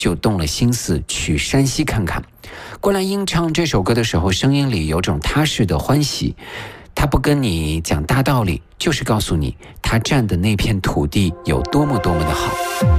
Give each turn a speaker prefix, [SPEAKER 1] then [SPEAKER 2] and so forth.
[SPEAKER 1] 就动了心思去山西看看。郭兰英唱这首歌的时候，声音里有种踏实的欢喜，她不跟你讲大道理，就是告诉你她站的那片土地有多么多么的好。